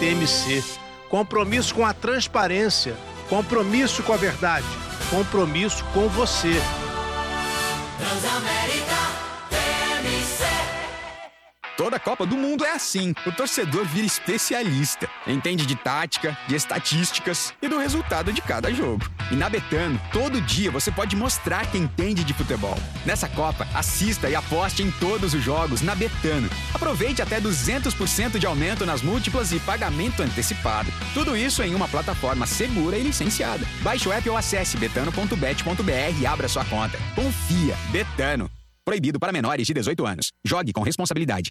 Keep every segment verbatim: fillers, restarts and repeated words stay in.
T M C. Compromisso com a transparência, compromisso com a verdade, compromisso com você. Transamérica T M C. Toda Copa do Mundo é assim. O torcedor vira especialista. Entende de tática, de estatísticas e do resultado de cada jogo. E na Betano, todo dia você pode mostrar que entende de futebol. Nessa Copa, assista e aposte em todos os jogos na Betano. Aproveite até duzentos por cento de aumento nas múltiplas e pagamento antecipado. Tudo isso em uma plataforma segura e licenciada. Baixe o app ou acesse betano ponto bet ponto b r e abra sua conta. Confia. Betano. Proibido para menores de dezoito anos. Jogue com responsabilidade.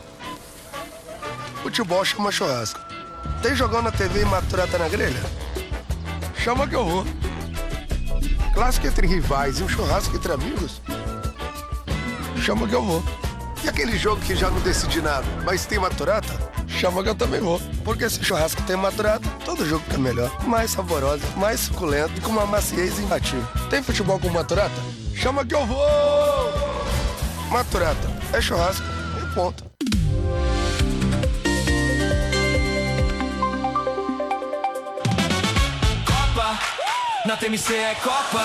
Futebol chama churrasco. Tem jogão na T V e maturata na grelha? Chama que eu vou. Clássico entre rivais e um churrasco entre amigos? Chama que eu vou. E aquele jogo que já não decidi nada, mas tem maturata? Chama que eu também vou. Porque se churrasco tem maturata, todo jogo fica melhor. Mais saboroso, mais suculento e com uma maciez imbatível. Tem futebol com maturata? Chama que eu vou! Maturata, é churrasco e ponto. Copa, na T M C é Copa.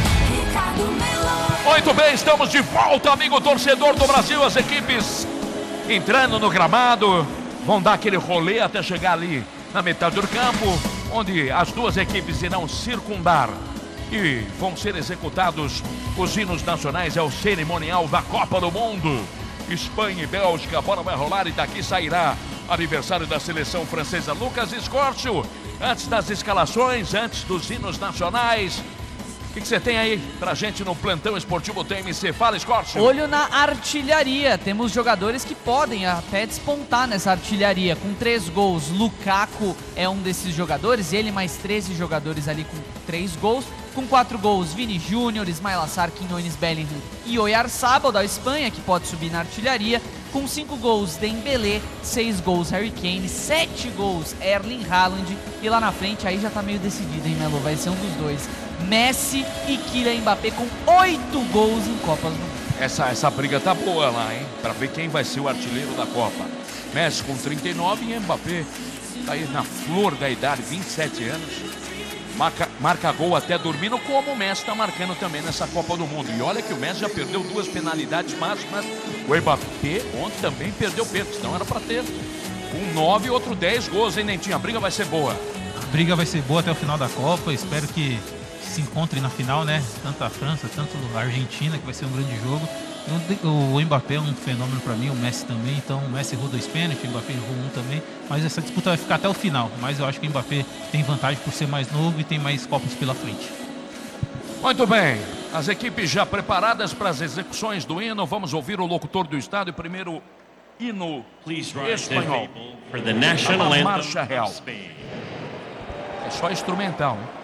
Muito bem, estamos de volta, amigo torcedor do Brasil. As equipes entrando no gramado, vão dar aquele rolê até chegar ali na metade do campo, onde as duas equipes irão circundar e vão ser executados os hinos nacionais. É o cerimonial da Copa do Mundo. Espanha e Bélgica, a bola vai rolar e daqui sairá aniversário da seleção francesa. Lucas Escórcio, antes das escalações, antes dos hinos nacionais, o que você tem aí pra gente no plantão esportivo T M C? Fala, Escórcio. Olho na artilharia. Temos jogadores que podem até despontar nessa artilharia. Com três gols, Lukaku é um desses jogadores. Ele mais treze jogadores ali com três gols. Com quatro gols, Vini Júnior, Ismail Assar, Quinones, Bellingham e Oyarzabal da Espanha, que pode subir na artilharia. Com cinco gols, Dembélé, seis gols, Harry Kane, sete gols, Erling Haaland. E lá na frente, aí já tá meio decidido, hein, Melo? Vai ser um dos dois. Messi e Kylian Mbappé com oito gols em Copas do Mundo. Essa, essa briga tá boa lá, hein? Pra ver quem vai ser o artilheiro da Copa. Messi com trinta e nove e Mbappé tá aí na flor da idade, vinte e sete anos. Marca, marca gol até dormindo, como o Messi está marcando também nessa Copa do Mundo. E olha que o Messi já perdeu duas penalidades máximas. O Mbappé ontem também perdeu pênalti, então era para ter um nove e outro dez gols, hein, Nentinho? A briga vai ser boa. A briga vai ser boa até o final da Copa. Espero que se encontre na final, né? Tanto a França, tanto a Argentina, que vai ser um grande jogo. O Mbappé é um fenômeno para mim, o Messi também. Então o Messi errou dois pênaltis, o Mbappé errou um também. Mas essa disputa vai ficar até o final. Mas eu acho que o Mbappé tem vantagem por ser mais novo e tem mais Copas pela frente. Muito bem, as equipes já preparadas para as execuções do hino. Vamos ouvir o locutor do estádio. Primeiro, hino espanhol. A marcha real. É só instrumental, hein?